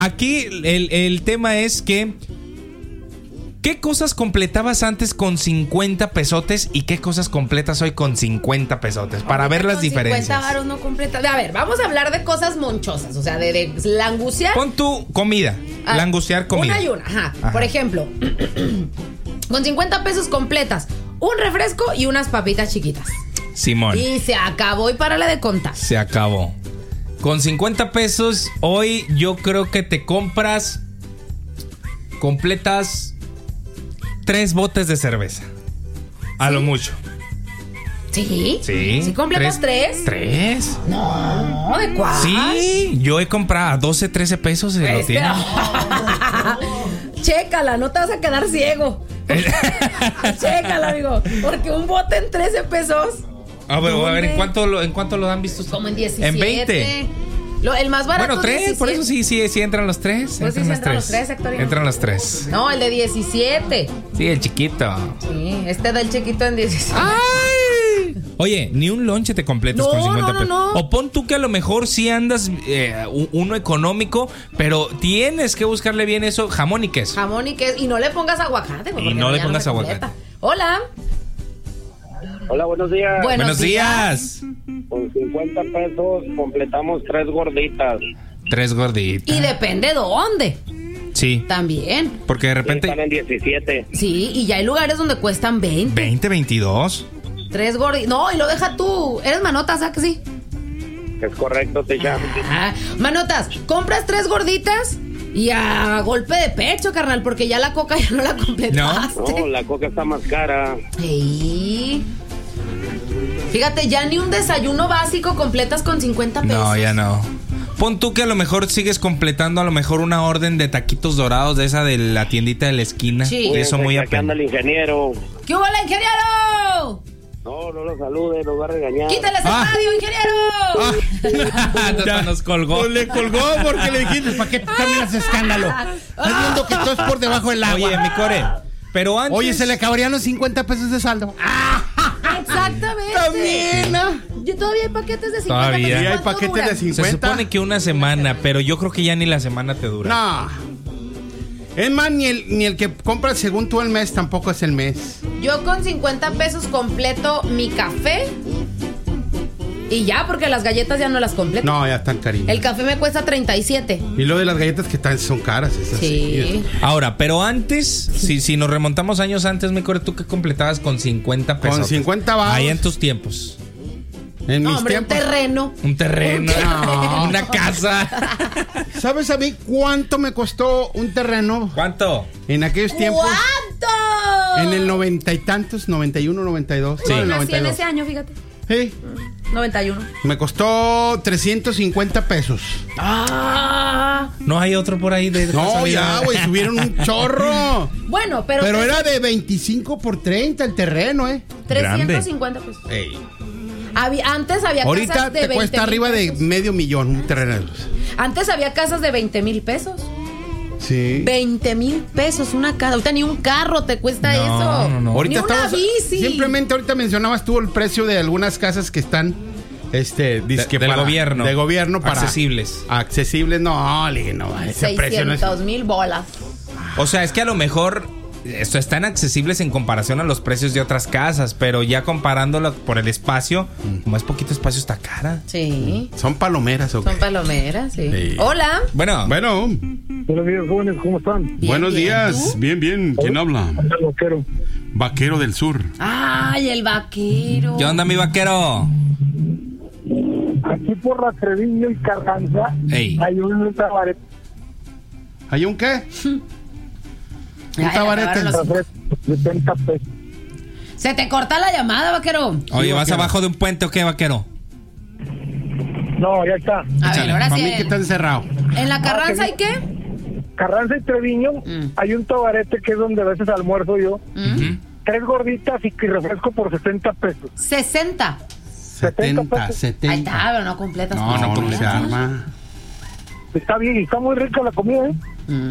aquí el tema es que ¿qué cosas completabas antes con 50 pesotes y qué cosas completas hoy con 50 pesotes? Para ver las diferencias. 50 varos no completas. A ver, vamos a hablar de cosas monchosas, o sea, de langucear. Pon tu comida, langucear comida. Una y una, ajá. Por ejemplo, con 50 pesos completas, un refresco y unas papitas chiquitas. Simón. Y se acabó y párale de contar. Se acabó. Con 50 pesos hoy yo creo que te completas 3 botes de cerveza. A lo mucho. ¿Sí? Sí. ¿Sí completas 3? 3. No, ¿de cuál? Sí, yo he comprado a 12, 13 pesos y lo tiene. Chécala, no te vas a quedar ciego. Chécala, amigo. Porque un bote en 13 pesos. A ver, ¿en cuánto lo han visto? Como en 17. En 20. El más barato. Bueno, 3, por eso sí entran los 3. Pues sí, entran los 3, Héctor. Entran los 3. No, el de 17. Sí, el chiquito. Sí, del chiquito en 17. ¡Ay! Oye, ni un lonche te completas con 50 pesos. No. O pon tú que a lo mejor sí andas uno económico, pero tienes que buscarle bien eso, jamón y queso. Jamón y queso. Y no le pongas aguacate. Y no le pongas aguacate. Hola. Hola, buenos días. Buenos días. Con 50 pesos completamos 3 gorditas. 3 gorditas. Y depende dónde. Sí. También. Porque de repente Están en 17. Sí, y ya hay lugares donde cuestan 20. 20, 22. 3 gorditas. No, y lo deja tú. ¿Eres manotas, ¿sabes que sí? Es correcto, Techa. Manotas, compras 3 gorditas y a golpe de pecho, carnal, porque ya la coca ya no la completaste. No, la coca está más cara. Sí. Fíjate, ya ni un desayuno básico completas con 50 pesos. No, ya no. Pon tú que a lo mejor sigues completando a lo mejor una orden de taquitos dorados de esa de la tiendita de la esquina. Sí. Y eso muy Aquí anda el ingeniero. ¿Qué hubo, ingeniero? No lo salude, nos va a regañar. ¡Quítale ese radio, ingeniero! Ya nos colgó. Pues le colgó porque le dijiste, ¿para qué terminas escándalo? Estás viendo que todo es por debajo del agua. Oye, mi core, pero antes... Oye, se le acabarían los 50 pesos de saldo. Exactamente. También. Todavía hay paquetes de 50 Todavía pesos. hay ¿Cuánto paquetes duran? de 50. Se supone que una semana, pero yo creo que ya ni la semana te dura. No. Es más, ni el que compra según tú el mes tampoco es el mes. Yo con 50 pesos completo mi café y ya, porque las galletas ya no las completo. No, ya están cariños. El café me cuesta 37. Y lo de las galletas que son caras. Esas Sí. Ahora, pero antes, si nos remontamos años antes, mi core, ¿tú qué completabas con 50 pesos? Con 50 baros. Ahí en tus tiempos. En mis Hombre, tiempos. Un terreno. No. Una casa. ¿Sabes a mí cuánto me costó un terreno? ¿Cuánto? En aquellos tiempos. ¿Cuánto? En el 90 y tantos, 91, 92. Sí. No, en el Nací en 92. ese año, fíjate. Sí. 91. Me costó 350 pesos. No hay otro por ahí de No, casualidad? ya, güey, subieron un chorro. Bueno, pero Era de 25 por 30 el terreno, 350 pesos. Ey. Antes había Ahorita casas de te 20 cuesta arriba pesos. de $500,000 un terreno. Antes había casas de 20,000 pesos. Sí. 20,000 pesos una casa. Ahorita ni un carro te cuesta eso. No. Ahorita Ni una bici. Simplemente ahorita mencionabas tú el precio de algunas casas que están dizque del gobierno. De gobierno para accesibles. Accesibles, no, ese precio no es. 600,000 bolas. O sea, es que a lo mejor están accesibles en comparación a los precios de otras casas, pero ya comparándolo por el espacio, como es poquito espacio, está cara. Sí. Son palomeras, ¿o qué? Son palomeras, sí. Sí. Hola. Bueno, Buenos días, jóvenes, ¿cómo están? buenos bien, días. ¿tú? Bien. ¿Quién habla? Vaquero. Vaquero del Sur. Ay, el vaquero. ¿qué onda, mi vaquero? Aquí por la Treviño y Carranza Ey. hay un tabaret. ¿Hay un qué? Ay, Un tabarete. acabaron los- 70 pesos. Se te corta la llamada, vaquero. Oye, ¿vas vaquero. abajo de un puente o qué, vaquero? No, ya está. A ver, ahora Para sí. mí que está encerrado. ¿En la Carranza hay qué? Carranza y Treviño hay un tabarete que es donde a veces almuerzo yo. 3 gorditas y refresco por 60 pesos. 60. 70. Ahí está, pero no completas. No se completas. arma. Está bien y está muy rica la comida, ¿eh?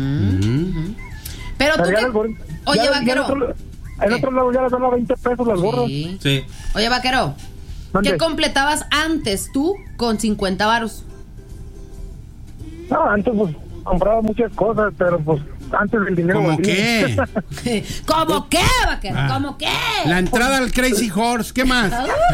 Pero tú Pero ya qué... las gorditas- Oye, ya vaquero. En otro lado ya les dan a 20 pesos las gorras. Sí. Sí. Oye, vaquero. ¿Dónde? ¿Qué completabas antes tú con 50 varos? No, antes pues compraba muchas cosas, pero pues antes el dinero... ¿Cómo valía. qué? ¿Cómo qué, vaquero? ¿Cómo qué? La entrada al Crazy Horse, ¿qué más?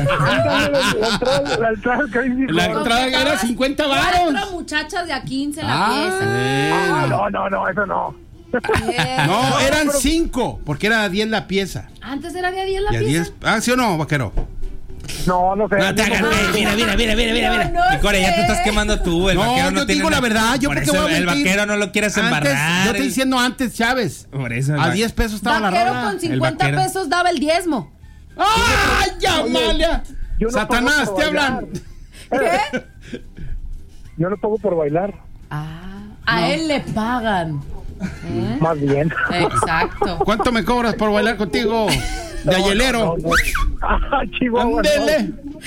La entrada al Crazy La Horse. entrada era 50 varos. 4 muchachas de a 15 la pieza. No, eso no. No, eran 5, porque era 10 la pieza. Antes era de a 10 la Y a pieza. 10. Ah, ¿sí o no, vaquero? No sé. No te hagas, mira. No Y Core, ya sé. te estás quemando tú. El No, vaquero yo tiene digo la verdad. Yo por porque eso voy a el mentir. vaquero no lo quieres embarrar. Antes, yo estoy diciendo antes, Chávez. Por eso. A 10 pesos estaba la Vaquero rola. con 50 vaquero. pesos daba el diezmo. ¡Ay, ya, Amalia! Yo no Satanás, pago por te hablan. bailar. ¿Qué? Yo no pago por bailar, A él le pagan. más bien. Exacto. ¿Cuánto me cobras por bailar contigo? De hielero. No. Ah, Chihuahua, Ándele.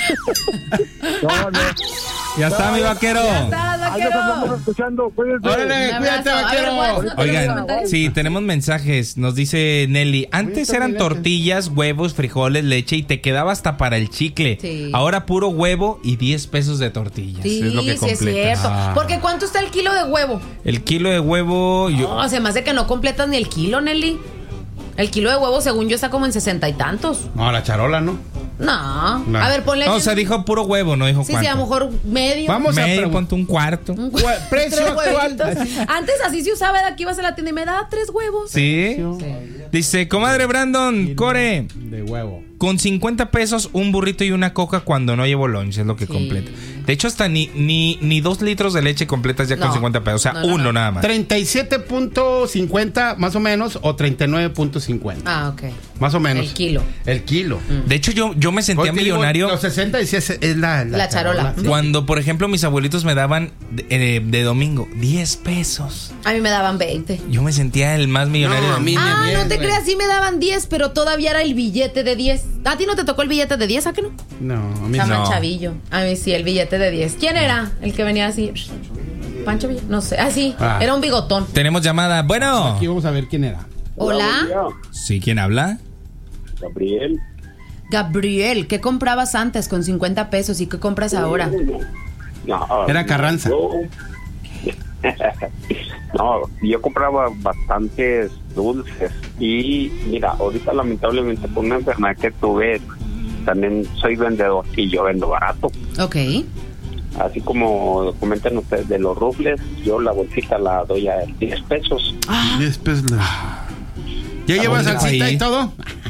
No. Ya está, mi vaquero. ¿Estás, Ahí nos andamos vaquero? escuchando, cuídense. Órale, Un cuídate, abrazo. A ver, vaquero. Juan, ¿no tenemos Oigan, comentarios? sí, tenemos mensajes. Nos dice Nelly, antes eran tortillas, huevos, frijoles, leche y te quedaba hasta para el chicle. Sí. Ahora puro huevo y 10 pesos de tortillas. Sí, es lo que sí es completa. cierto. Porque ¿cuánto está el kilo de huevo? El kilo de huevo, No, se me hace que no completas ni el kilo, Nelly. El kilo de huevo, según yo, está como en 60 y tantos. No, la charola, ¿no? No. No. A ver, ponle. No, o sea, dijo puro huevo, no dijo Sí, cuánto. sí, a lo mejor medio. Vamos a Medio, preguntar. ponte un cuarto. Precio Tres actual. huevitos. Antes así se usaba, de aquí ibas a la tienda y me daba 3 huevos. ¿Sí? Dice, comadre Brandon, Core, De huevo. con 50 pesos un burrito y una coca cuando no llevo lunch, es lo que Sí. completa. De hecho, hasta ni 2 litros de leche completas ya con No. 50 pesos. O sea, No. uno nada más. 37.50 más o menos o 39.50. Ah, ok. Más o menos. El kilo. El kilo. De hecho, yo me sentía Hoy te digo, millonario Los 60 y es La charola. cuando, por ejemplo, mis abuelitos me daban de domingo 10 pesos. A mí me daban 20. Yo me sentía el más millonario. No, a mí Ah, ni no bien, te güey. creas, sí me daban 10, pero todavía era el billete de 10. ¿A ti no te tocó el billete de 10? ¿A qué no? No, a mí Estaba no. chavillo. A mí sí, el billete de 10. ¿Quién era? El que venía así. Pancho Villa. No sé. Ah, sí. Ah. Era un bigotón. Tenemos llamada. Bueno. Aquí vamos a ver quién era. Hola. Sí, ¿quién habla? Gabriel. Gabriel, ¿qué comprabas antes con 50 pesos y qué compras ahora? No, Era Carranza. Yo compraba bastantes dulces y mira, ahorita lamentablemente por una enfermedad que tuve, también soy vendedor y yo vendo barato. Ok. Así como comentan ustedes de los rufles, yo la bolsita la doy a 10 pesos. Ah. 10 pesos. ¿Ya llevas bonito salsita ahí. y todo?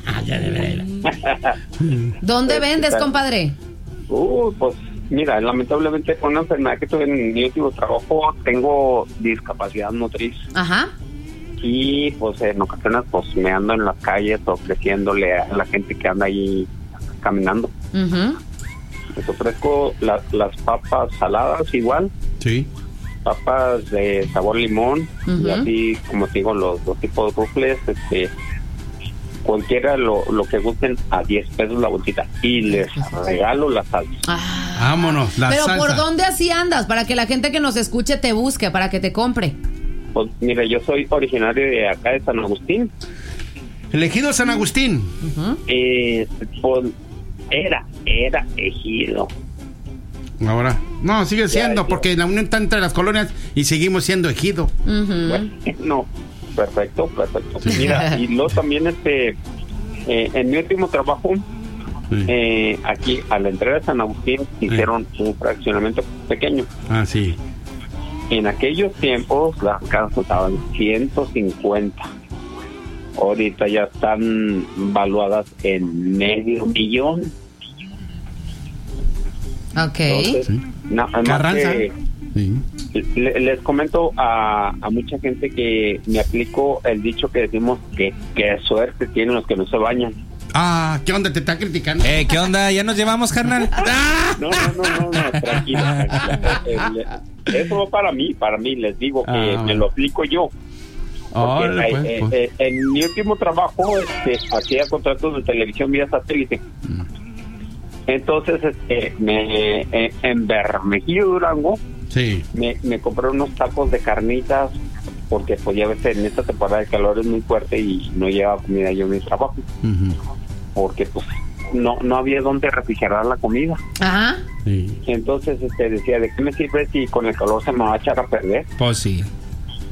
¿Dónde vendes, compadre? Pues mira, lamentablemente por una enfermedad que tuve en mi último trabajo, tengo discapacidad motriz. Ajá. Y pues en ocasiones pues me ando en las calles ofreciéndole a la gente que anda ahí caminando. Ujú. Les ofrezco las papas saladas igual, Sí. papas de sabor limón, Ujú. y así como te digo los dos tipos de rufles, cualquiera lo que gusten a 10 pesos la bolsita y les regalo la salsa. Ah. Vámonos, la Pero salsa. ¿por dónde así andas? Para que la gente que nos escuche te busque, para que te compre. Pues mira, yo soy originario de acá de San Agustín. Elegido San Agustín. Ujú. Pues era ejido. Ahora. No, sigue siendo, ya. porque la unión está entre las colonias y seguimos siendo ejido. Ujú. No, perfecto. Mira, y luego también en mi último trabajo, Sí. aquí a la entrada de San Agustín hicieron un fraccionamiento pequeño. Ah, sí. En aquellos tiempos las casas costaban 150. Ahorita ya están valuadas en $500,000. Ok. Entonces, Sí. nada más Carranza. que Sí. les comento a mucha gente que me aplico el dicho que decimos que suerte tienen los que no se bañan. Ah, ¿qué onda? ¿Te está criticando? ¿Qué onda? ¿Ya nos llevamos, carnal? No, tranquilo. Eso va para mí les digo que me lo aplico yo. Porque Órale, pues. en mi último trabajo hacía contratos de televisión vía satélite. Entonces en Bermejillo, Durango, Sí. me compré unos tacos de carnitas porque pues ya ves, en esta temporada de calor es muy fuerte y no llevaba comida yo en mi trabajo Ujú. porque pues no había donde refrigerar la comida. Ajá. Sí. Entonces decía, ¿de qué me sirve si con el calor se me va a echar a perder? Pues sí.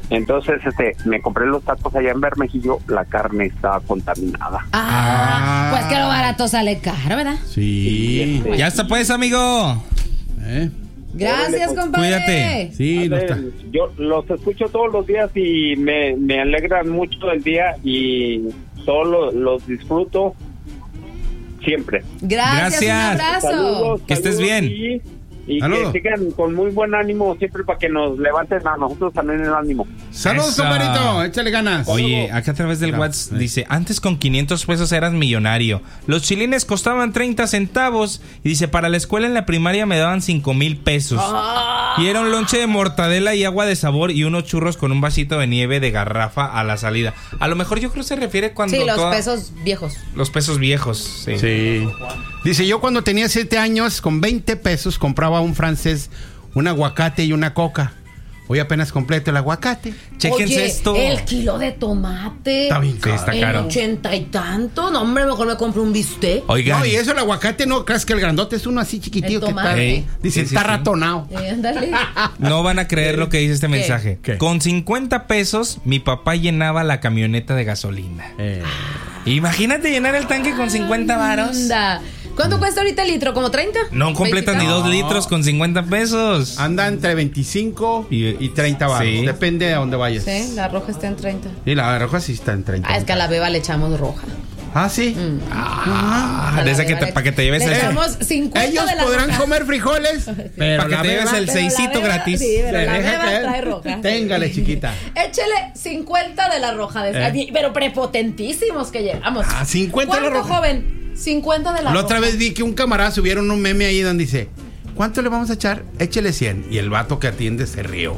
Entonces, me compré los tacos allá en Bermejillo, la carne estaba contaminada. Pues que lo barato sale caro, ¿verdad? Sí. Ya está pues, amigo. Gracias, compadre. Cuídate. Sí, no está. Yo los escucho todos los días y me alegran mucho el día y todos los disfruto siempre. Gracias. Un abrazo. Saludos, Que estés bien. Y Saludos. que sigan con muy buen ánimo siempre para que nos levanten a nosotros también el ánimo. Saludos, Eso. compadrito. Échale ganas. Oye, acá a través del WhatsApp dice, antes con 500 pesos eras millonario. Los chilines costaban 30 centavos. Y dice, para la escuela en la primaria me daban 5,000 pesos. Y era un lonche de mortadela y agua de sabor y unos churros con un vasito de nieve de garrafa a la salida. A lo mejor yo creo que se refiere cuando... Sí, los pesos viejos. Los pesos viejos, sí. Sí. Dice, yo cuando tenía 7 años, con 20 pesos compraba un francés, un aguacate y una coca. Hoy apenas completo el aguacate. Chéquense Oye, esto. el kilo de tomate. Está bien caro. Está en caro. 80 y tanto. No, hombre, mejor me compro un bistec. Oigan. No, y eso el aguacate no, crees que el grandote es uno así chiquitillo El que está. tomate. Dice, Sí, sí, está sí. ratonado. Ándale. No van a creer lo que dice este mensaje. ¿Qué? Con 50 pesos, mi papá llenaba la camioneta de gasolina. Imagínate llenar el tanque con 50 varos. Anda. ¿Cuánto cuesta ahorita el litro? ¿Como 30? No completan ni 2 No. litros con 50 pesos. Anda entre 25 y 30 baros. Sí. Depende de a dónde vayas. Sí, la roja está en 30. Y la roja sí está en 30. Es que a la beba le echamos roja. Ah, sí. Ah, de esa que para que te lleves le el... echamos 50 Ellos de la podrán roja. comer frijoles, pero Para que la te lleves beba el Pero la seisito beba- gratis. Sí, pero se la deja beba caer. trae roja. Téngale, chiquita. Échele 50 de la roja. Pero prepotentísimos que llevamos. 50 de la ¿Cuánto, roja. joven? 50 de la La roja. otra vez vi que un camarada subieron un meme ahí donde dice, ¿cuánto le vamos a echar? Échele 100. Y el vato que atiende se rió.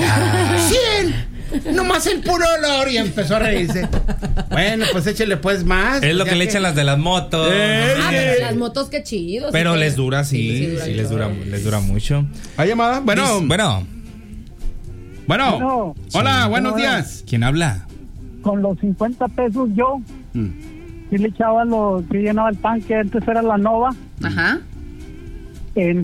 ¡100! Nomás el puro olor. Y empezó a reírse. Bueno, pues échele pues más. Es lo Ya que le echan las de las motos. Pero las motos, qué chido. Pero sí, les que- dura, sí, les dura mucho. ¿Hay llamada? Bueno. No, Hola, buenos Hola. días. ¿Quién habla? con los 50 pesos yo sí le echaba sí llenaba el tanque. Antes era la Nova Ajá. en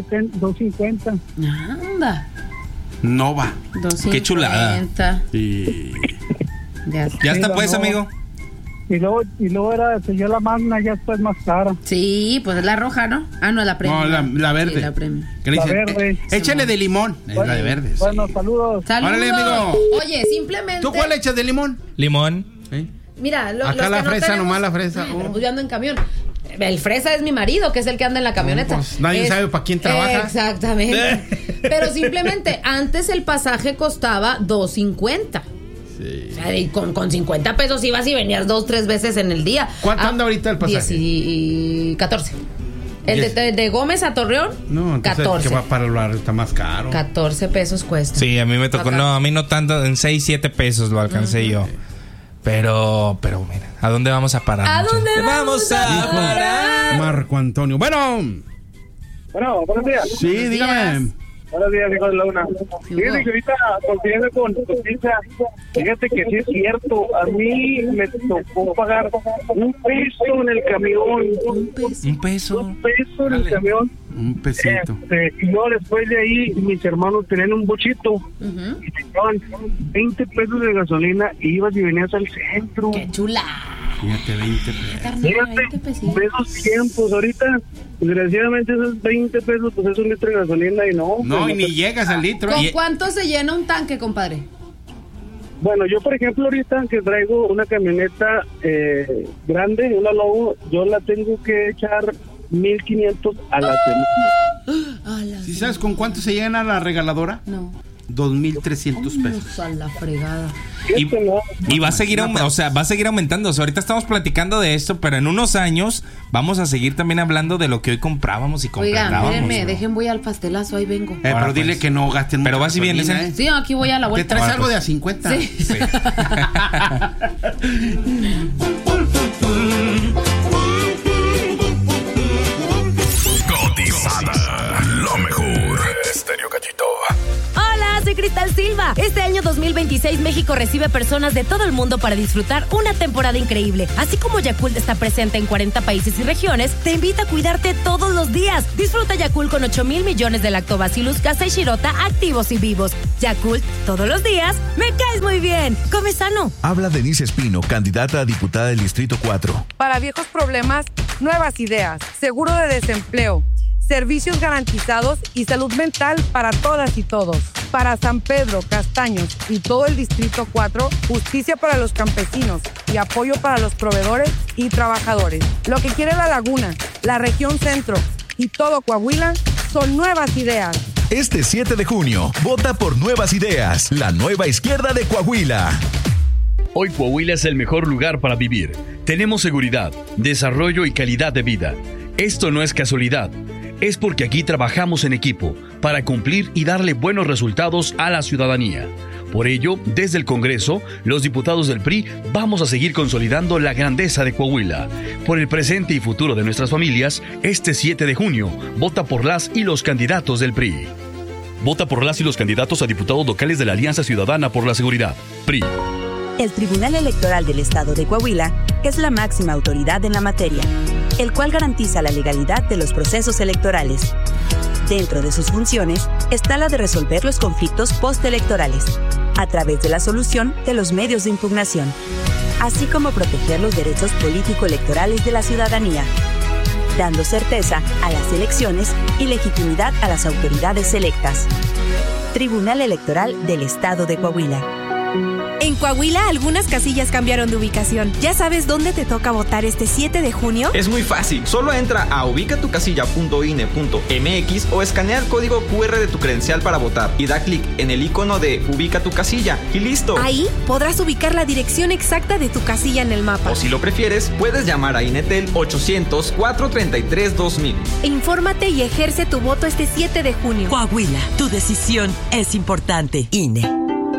2.50. Anda. Nova. 250. Qué chulada. Y... Ya está. Ya está Sí, pues, no. amigo. Y luego siguió la Magna, ya después más cara. Sí, pues es la roja, ¿no? Ah, no, la premium. No, la verde. Sí, la premium. ¿Qué le La dicen? verde. Échale de limón. Es la de verde. sí. Bueno, saludos. ¡Saludos! Órale, amigo. Oye, simplemente... ¿Tú cuál le echas de limón? Limón. ¿Sí? Mira, los Acá que la no fresa, tenemos- nomás la fresa. Ay, pero pues yo ando en camión. El fresa es mi marido, que es el que anda en la camioneta. Pues nadie sabe para quién trabaja. Exactamente. Pero simplemente, antes el pasaje costaba $2.50. Sí. O sea, y con 50 pesos ibas y venías 2-3 veces en el día. ¿Cuánto anda ahorita el pasaje? 14. El de Gómez a Torreón, No, entonces 14. que va para hablar está más caro. 14 pesos cuesta. Sí, a mí me tocó, Acá. no, a mí no tanto, en 6, 7 pesos lo alcancé yo. Pero mira, ¿a dónde vamos a parar? ¿A muchachos? dónde vamos a Dijo parar? Marco Antonio. Bueno, Bueno, buenos días. sí, dígame. Buenos días, hijo de la una. Fíjate que ahorita, coincidiendo con Pizza, fíjate que sí es cierto. A mí me tocó pagar $1 en el camión. Un peso. $1 en el camión. Un pesito. Y luego después de ahí, mis hermanos tenían un bochito Ujú. y te daban 20 pesos de gasolina y ibas y venías al centro. ¡Qué chula! Fíjate, 20 pesos. Carnal, Fíjate, 20 pesitos. de esos tiempos, ahorita, desgraciadamente esos 20 pesos, pues es un litro de gasolina y no. No, pues, y ni llegas al litro. ¿Con Y- cuánto se llena un tanque, compadre? Bueno, yo por ejemplo ahorita que traigo una camioneta grande, una Lobo, yo la tengo que echar 1,500 a la semana. ¿Sí sabes con cuánto se llena la regaladora? No. 2,300 pesos. A la fregada. Y, Este no. y va a seguir, va a seguir aumentando. O sea, ahorita estamos platicando de esto, pero en unos años vamos a seguir también hablando de lo que hoy comprábamos y Oigan, comprábamos. espérenme, dejen voy al pastelazo, ahí vengo. Pero Ahora, dile pues. que no gasten Pero mucha vas y vienes, gasolina, ¿eh? Sí, aquí voy a la Te vuelta. traes Ahora, algo pues. de a 50. Sí. Sí. Cotizada, lo mejor. Estéreo Gallito. Hola, soy Cristal Silva. Coahuila. Este año 2026 México recibe personas de todo el mundo para disfrutar una temporada increíble. Así como Yakult está presente en 40 países y regiones, te invita a cuidarte todos los días. Disfruta Yakult con 8,000 millones de Lactobacillus casei shirota activos y vivos. Yakult, todos los días, me caes muy bien. Come sano. Habla Denise Espino, candidata a diputada del Distrito 4. Para viejos problemas, nuevas ideas. Seguro de desempleo, servicios garantizados y salud mental para todas y todos. Para San Pedro, Castaños y todo el Distrito 4, justicia para los campesinos y apoyo para los proveedores y trabajadores. Lo que quiere La Laguna, la región centro y todo Coahuila son nuevas ideas. Este 7 de junio, vota por Nuevas Ideas, la nueva izquierda de Coahuila. Hoy Coahuila es el mejor lugar para vivir. Tenemos seguridad, desarrollo y calidad de vida. Esto no es casualidad. Es porque aquí trabajamos en equipo para cumplir y darle buenos resultados a la ciudadanía. Por ello, desde el Congreso, los diputados del PRI vamos a seguir consolidando la grandeza de Coahuila. Por el presente y futuro de nuestras familias, este 7 de junio, vota por las y los candidatos del PRI. Vota por las y los candidatos a diputados locales de la Alianza Ciudadana por la Seguridad, PRI. El Tribunal Electoral del Estado de Coahuila es la máxima autoridad en la materia, el cual garantiza la legalidad de los procesos electorales. Dentro de sus funciones está la de resolver los conflictos postelectorales, a través de la solución de los medios de impugnación, así como proteger los derechos político-electorales de la ciudadanía, dando certeza a las elecciones y legitimidad a las autoridades electas. Tribunal Electoral del Estado de Coahuila. En Coahuila, algunas casillas cambiaron de ubicación. ¿Ya sabes dónde te toca votar este 7 de junio? Es muy fácil. Solo entra a ubicatucasilla.ine.mx o escanea el código QR de tu credencial para votar y da clic en el icono de Ubica tu casilla y listo. Ahí podrás ubicar la dirección exacta de tu casilla en el mapa. O si lo prefieres, puedes llamar a Inetel 800-433-2000. Infórmate y ejerce tu voto este 7 de junio. Coahuila, tu decisión es importante. INE.